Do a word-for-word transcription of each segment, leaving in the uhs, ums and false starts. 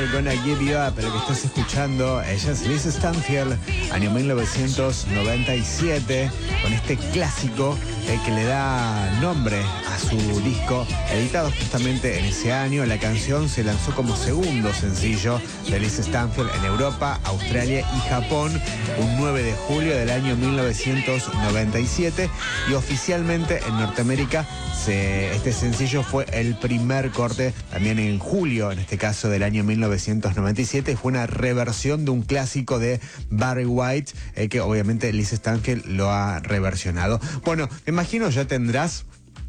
Gonna Give You Up, lo que estás escuchando, ella es Liz Stanfield, año mil novecientos noventa y siete, con este clásico eh, que le da nombre a su disco, editado justamente en ese año. La canción se lanzó como segundo sencillo de Liz Stanfield en Europa, Australia y Japón, un nueve de julio del año mil novecientos noventa y siete, y oficialmente en Norteamérica se, este sencillo fue el primer corte, también en julio, en este caso del año mil novecientos noventa y siete, fue una reversión de un clásico de Barry White, eh, que obviamente Liz Stanfield lo ha reversionado. Bueno, me imagino ya tendrás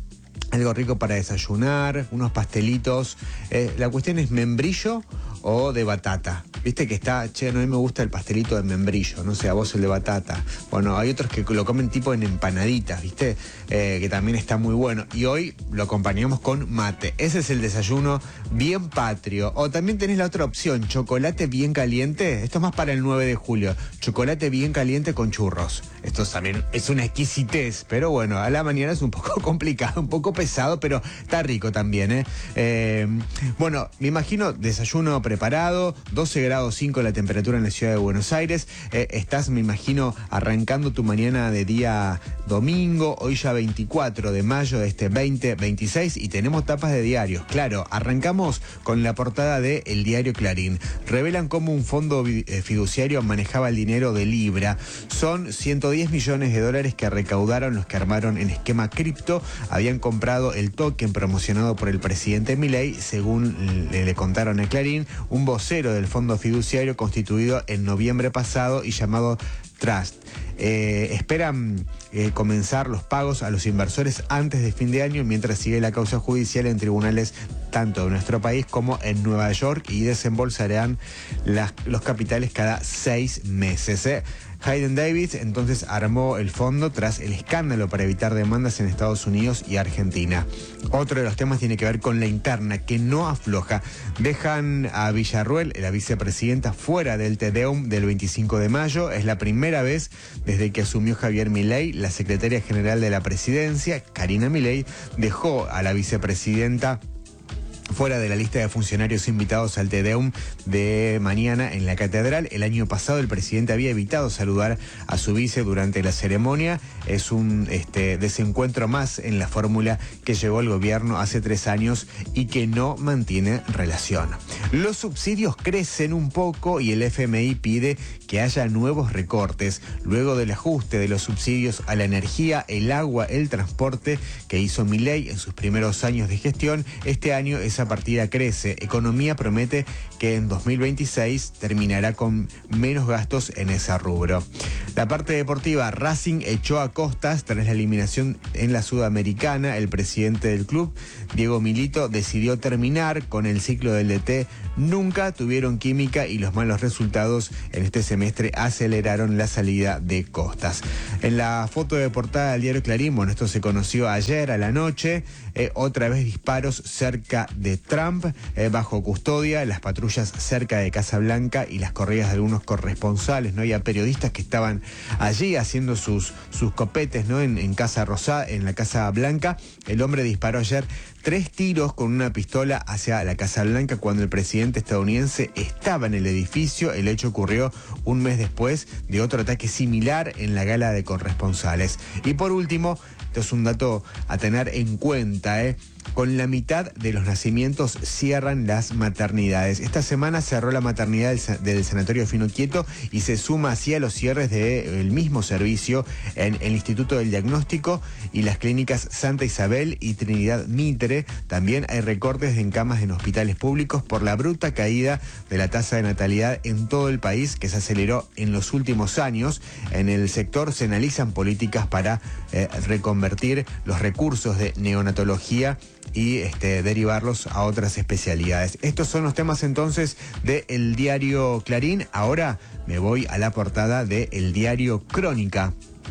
algo rico para desayunar, unos pastelitos. Eh, la cuestión es membrillo o de batata. Viste que está, che, no, a mí me gusta el pastelito de membrillo, no sé, a vos el de batata. Bueno, hay otros que lo comen tipo en empanaditas, viste, eh, que también está muy bueno. Y hoy lo acompañamos con mate. Ese es el desayuno bien patrio. O también tenés la otra opción, chocolate bien caliente. Esto es más para el nueve de julio. Chocolate bien caliente con churros. Esto también es una exquisitez, pero bueno, a la mañana es un poco complicado, un poco pesado, pero está rico también, ¿eh? eh bueno, me imagino desayuno preparado, doce grados cinco la temperatura en la ciudad de Buenos Aires. Eh, estás, me imagino, arrancando tu mañana de día domingo, hoy ya veinticuatro de mayo de este veinte veintiséis, y tenemos tapas de diarios. Claro, arrancamos con la portada de El Diario Clarín. Revelan cómo un fondo fiduciario manejaba el dinero de Libra. Son ciento diez millones de dólares que recaudaron los que armaron el esquema cripto. Habían comprado el token promocionado por el presidente Milei, según le, le contaron a Clarín, un vocero del fondo fiduciario constituido en noviembre pasado y llamado Trust. Eh, esperan eh, comenzar los pagos a los inversores antes de fin de año, mientras sigue la causa judicial en tribunales tanto de nuestro país como en Nueva York, y desembolsarán las, los capitales cada seis meses. ¿eh? Hayden Davis entonces armó el fondo tras el escándalo para evitar demandas en Estados Unidos y Argentina. Otro de los temas tiene que ver con la interna, que no afloja. Dejan a Villarruel, la vicepresidenta, fuera del Tedeum del veinticinco de mayo. Es la primera vez desde que asumió Javier Milei. La secretaria general de la presidencia, Karina Milei, dejó a la vicepresidenta fuera de la lista de funcionarios invitados al Tedeum de mañana en la catedral. El año pasado el presidente había evitado saludar a su vice durante la ceremonia. Es un este, desencuentro más en la fórmula que llevó el gobierno hace tres años y que no mantiene relación. Los subsidios crecen un poco y el F M I pide que haya nuevos recortes luego del ajuste de los subsidios a la energía, el agua, el transporte que hizo Milei en sus primeros años de gestión. Este año esa partida crece. Economía promete que en dos mil veintiséis terminará con menos gastos en ese rubro. La parte deportiva, Racing echó a Costas tras la eliminación en la Sudamericana. El presidente del club, Diego Milito, decidió terminar con el ciclo del D T. Nunca tuvieron química y los malos resultados en este semestre aceleraron la salida de Costas. En la foto de portada del diario Clarín, bueno, esto se conoció ayer a la noche, eh, otra vez disparos cerca de Trump, eh, bajo custodia, las patrullas cerca de Casa Blanca y las corridas de algunos corresponsales, ¿no? Y a periodistas que estaban allí haciendo sus, sus copetes, ¿no? En, en Casa Rosada, en la Casa Blanca. El hombre disparó ayer tres tiros con una pistola hacia la Casa Blanca cuando el presidente estadounidense estaba en el edificio. El hecho ocurrió un mes después de otro ataque similar en la gala de corresponsales. Y por último, esto es un dato a tener en cuenta, ¿eh? Con la mitad de los nacimientos cierran las maternidades. Esta semana cerró la maternidad del, del Sanatorio Fino Quieto y se suma así a los cierres del mismo servicio en el Instituto del Diagnóstico y las clínicas Santa Isabel y Trinidad Mitre. También hay recortes en camas en hospitales públicos por la bruta caída de la tasa de natalidad en todo el país, que se aceleró en los últimos años. En el sector se analizan políticas para eh, reconvertir los recursos de neonatología y este, derivarlos a otras especialidades. Estos son los temas entonces de El Diario Clarín. Ahora me voy a la portada de El Diario Crónica.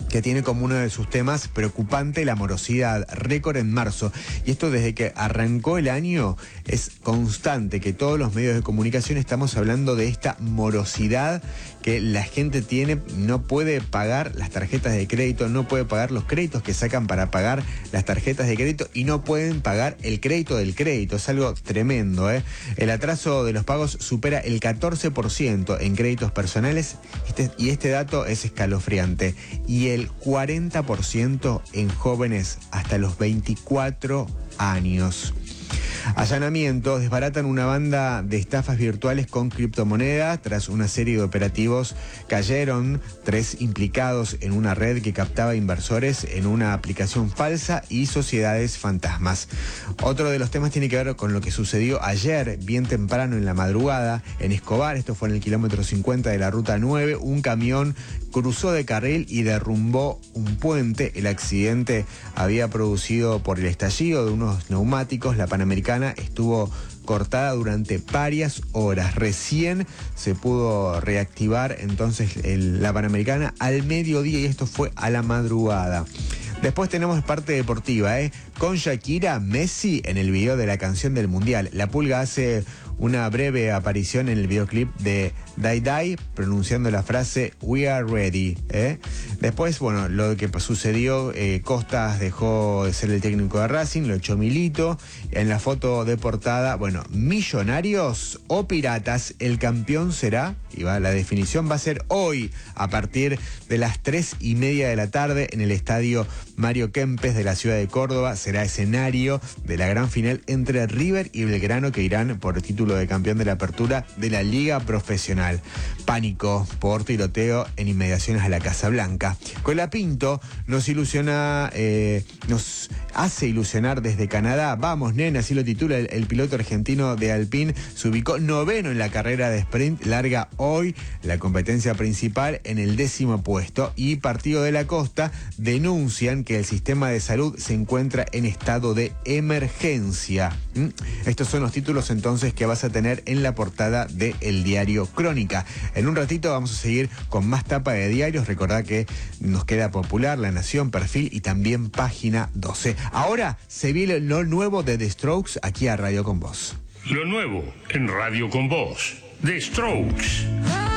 que tiene como uno de sus temas preocupante la morosidad, récord en marzo. Y esto desde que arrancó el año es constante, que todos los medios de comunicación estamos hablando de esta morosidad que la gente tiene, no puede pagar las tarjetas de crédito, no puede pagar los créditos que sacan para pagar las tarjetas de crédito y no pueden pagar el crédito del crédito. Es algo tremendo, ¿eh? El atraso de los pagos supera el catorce por ciento en créditos personales este, y este dato es escalofriante. Y el cuarenta por ciento en jóvenes hasta los veinticuatro años. Allanamientos desbaratan una banda de estafas virtuales con criptomonedas. Tras una serie de operativos cayeron tres implicados en una red que captaba inversores en una aplicación falsa y sociedades fantasmas. Otro de los temas tiene que ver con lo que sucedió ayer, bien temprano en la madrugada, en Escobar. Esto fue en el kilómetro cincuenta de la ruta nueve. Un camión cruzó de carril y derrumbó un puente. El accidente había producido por el estallido de unos neumáticos. La Panamericana estuvo cortada durante varias horas. Recién se pudo reactivar entonces el, la Panamericana al mediodía y esto fue a la madrugada. Después tenemos parte deportiva, ¿eh? Con Shakira, Messi en el video de la canción del Mundial. La Pulga hace una breve aparición en el videoclip de Die Die, pronunciando la frase We are ready. ¿eh? Después, bueno, lo que sucedió, eh, Costas dejó de ser el técnico de Racing, lo echó Milito. En la foto de portada, bueno, Millonarios o Piratas, el campeón será, y va, la definición va a ser hoy, a partir de las tres y media de la tarde, en el estadio Mario Kempes de la ciudad de Córdoba. Será escenario de la gran final entre River y Belgrano, que irán por título de campeón de la apertura de la Liga Profesional. Pánico por tiroteo en inmediaciones a la Casa Blanca. Colapinto nos ilusiona, eh, nos hace ilusionar desde Canadá. Vamos, nena, así lo titula el, el piloto argentino de Alpine. Se ubicó noveno en la carrera de sprint. Larga hoy la competencia principal en el décimo puesto. Y Partido de la Costa denuncian que el sistema de salud se encuentra en estado de emergencia. ¿Mm? Estos son los títulos entonces que vas a tener en la portada de El Diario Crónica. En un ratito vamos a seguir con más tapa de diarios. Recordá que nos queda Popular, La Nación, Perfil y también Página doce. Ahora se viene lo nuevo de The Strokes aquí a Radio Con Vos. Lo nuevo en Radio Con Vos. The Strokes.